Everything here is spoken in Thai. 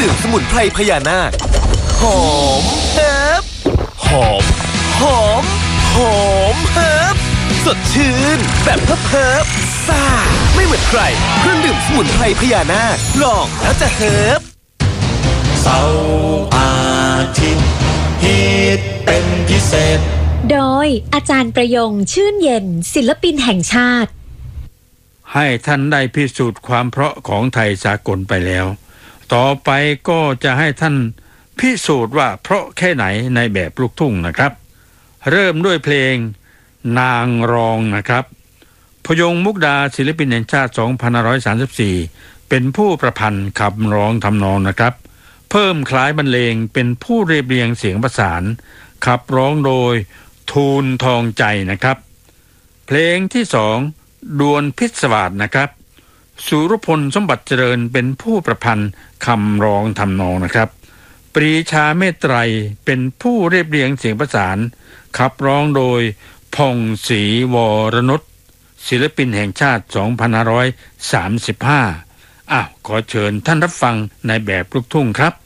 ดื่มสมุนไพรพญานาคหอมเฮิบหอมหอมหอมเฮิบสดชื่นแบบเฮิบซ่าไม่เหมือนใครเครื่องดื่มสมุนไพรพญานาคลองแล้วจะเฮิบเสาร์อาทิตย์ฮิตเป็นพิเศษโดยอาจารย์ประยงชื่นเย็นศิลปินแห่งชาติให้ท่านได้พิสูจน์ความเพราะของไทยสากลไปแล้วต่อไปก็จะให้ท่านพิสูจน์ว่าเพราะแค่ไหนในแบบลูกทุ่งนะครับเริ่มด้วยเพลงนางรองนะครับพยงมุกดาศิลปินแห่งชาติ2534เป็นผู้ประพันธ์ขับร้องทำนองนะครับเพิ่มคล้ายบรรเลงเป็นผู้เรียบเรียงเสียงประสานขับร้องโดยทูลทองใจนะครับเพลงที่สองดวลพิศวาสนะครับสุรพลสมบัติเจริญเป็นผู้ประพันธ์คำร้องทำนองนะครับปรีชาเมตไตรเป็นผู้เรียบเรียงเสียงประสานขับร้องโดยพงศ์ศรีวรนุชศิลปินแห่งชาติ2535ขอเชิญท่านรับฟังในแบบลูกทุ่งครับ